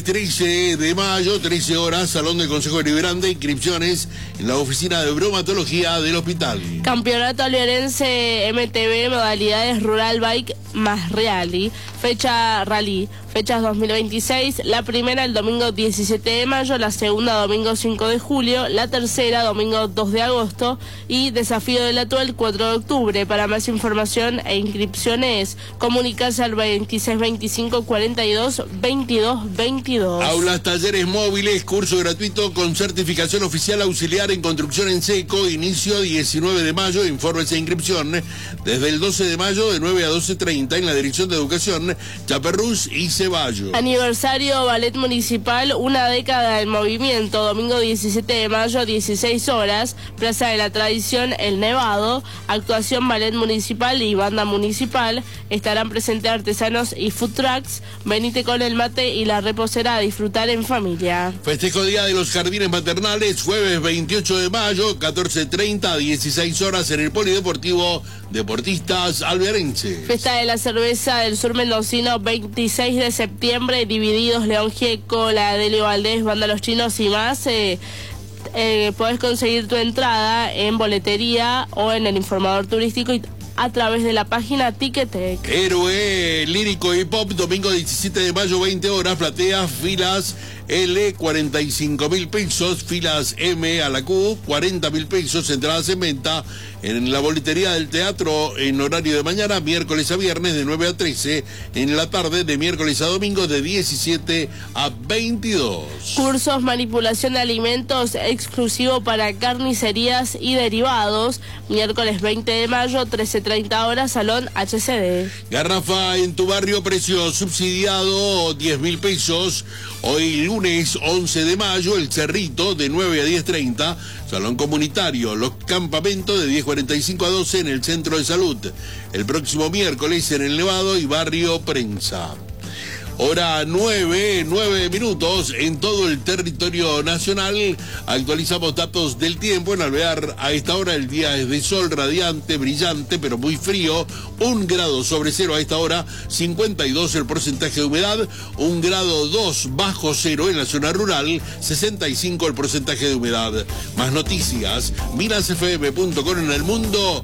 13 de mayo, 13 horas, Salón del Consejo Deliberante, inscripciones en la oficina de bromatología del hospital. Campeonato Alverense MTB, modalidades Rural Bike más Rally, fechas 2026, la primera el domingo 17 de mayo, la segunda domingo 5 de julio, la tercera domingo 2 de agosto y Desafío del Atuel el 4 de octubre. Para más información e inscripciones, comunicarse al 2625 42 22 22. Aulas, talleres móviles, curso gratuito con certificación oficial auxiliar en construcción en seco, inicio 19 de mayo, informes e inscripción desde el 12 de mayo de 9 a 12:30 en la Dirección de Educación, Chaperrús y Ceballos. Aniversario Ballet Municipal, una década en movimiento, domingo 17 de mayo, 16 horas, Plaza de la Tradición, El Nevado, actuación Ballet Municipal y Banda Municipal, estarán presentes artesanos y food trucks, venite con el mate y la reposera a disfrutar en familia. Festejo Día de los Jardines Maternales, jueves 28 de mayo, 14:30 a 16 horas en el Polideportivo Deportistas Alverenses. Festa de la Cerveza del Sur Mendocino, 26 de septiembre, Divididos, León Gieco, la Delio Valdés, Banda Los Chinos y más. Podés conseguir tu entrada en boletería o en el informador turístico y a través de la página Ticketek. Héroe lírico y pop, domingo 17 de mayo, 20 horas, plateas, filas L, 45.000 pesos, filas M a la Q, 40.000 pesos, entradas en venta en la boletería del teatro en horario de mañana, miércoles a viernes de 9 a 13, en la tarde de miércoles a domingo de 17 a 22. Cursos manipulación de alimentos exclusivo para carnicerías y derivados, miércoles 20 de mayo, 13:30 horas, Salón HCD. Garrafa en tu barrio, precio subsidiado, 10.000 pesos. Hoy lunes 11 de mayo, El Cerrito, de 9 a 10:30, Salón Comunitario, Los Campamentos, de 10:45 a 12 en el Centro de Salud. El próximo miércoles en El Nevado y Barrio Prensa. Hora 9 minutos en todo el territorio nacional. Actualizamos datos del tiempo. En Alvear, a esta hora el día es de sol radiante, brillante, pero muy frío. 1 grado sobre cero a esta hora, 52 el porcentaje de humedad, 1 grado 2 bajo cero en la zona rural, 65 el porcentaje de humedad. Más noticias, mirasfm.com en el mundo.